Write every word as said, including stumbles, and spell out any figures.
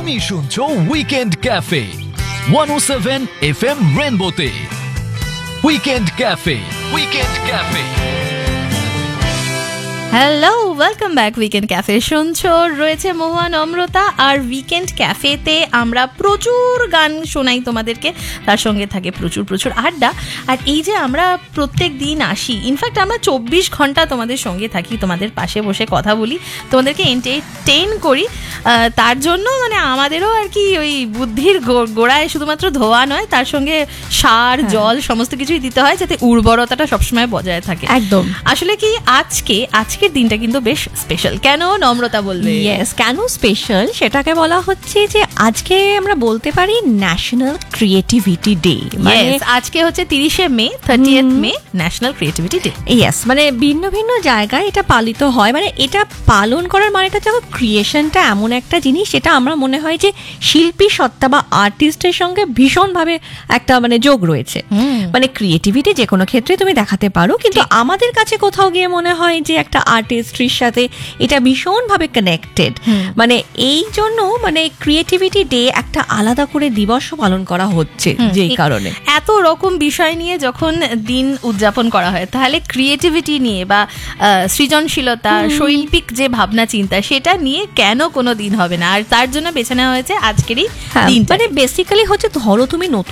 তুমি শুনছো weekend cafe one ও seven F M রেনবোতে। Weekend cafe weekend cafe hello, welcome back. Weekend cafe শুনছো, রয়েছে মহুয়া, নম্রতা। আর উইকেন্ড ক্যাফেতে আমরা প্রচুর গান শোনাই তোমাদেরকে, তার সঙ্গে থাকে প্রচুর প্রচুর আড্ডা। আর এই যে আমরা প্রত্যেক দিন আসি, ইনফ্যাক্ট আমরা চব্বিশ ঘন্টা তোমাদের সঙ্গে থাকি, তোমাদের পাশে বসে কথা বলি, তোমাদেরকে এন্টারটেইন করি। তার জন্য মানে আমাদেরও আর কি ওই বুদ্ধির গোড়ায় শুধুমাত্র ধোয়া নয়, তার সঙ্গে সার, জল সমস্ত কিছুই দিতে হয়, যাতে উর্বরতাটা সবসময় বজায় থাকে। একদম। আসলে কি আজকে আজকের দিনটা কিন্তু বেশ স্পেশাল। কেন নম্রতা বলবে? ইয়েস, কেন স্পেশাল সেটাকে বলা হচ্ছে যে আজকে আমরা বলতে পারি ন্যাশনাল ক্রিয়েটিভিটি ডে। মানে আজকে হচ্ছে তিরিশে মে, থার্টিয়েথ মে, ন্যাশনাল ক্রিয়েটিভিটি ডে। ইয়েস, মানে ভিন্ন ভিন্ন জায়গায় এটা পালিত হয়। মানে এটা পালন করার মানেটা যখন ক্রিয়েশনটা এমন একটা জিনিস, সেটা আমরা মনে হয় যে শিল্পী সত্তা বা আর্টিস্টের সঙ্গে ভীষণভাবে একটা মানে যোগ রয়েছে। মানে ক্রিয়েটিভিটি যে কোনো ক্ষেত্রে তুমি দেখাতে পারো, কিন্তু আমাদের কাছে কোথাও গিয়ে মনে হয় যে একটা আর্টিস্ট্রির সাথে এটা ভীষণভাবে কানেক্টেড। মানে এই জন্য মানে ক্রিয়েটিভিটি ডে একটা আলাদা করে দিবসও পালন করা হচ্ছে, যেই কারণে এত রকম বিষয় নিয়ে যখন দিন উদযাপন করা হয়, তাহলে ক্রিয়েটিভিটি নিয়ে বা সৃজনশীলতা, শৈল্পিক যে ভাবনা চিন্তা, সেটা নিয়ে কেন কোনো দিন হবে না? আর তার জন্য বেছে নেওয়া হয়েছে আজকেরই দিন। মানে বেসিক্যালি হচ্ছে, ধরো তুমি নতুন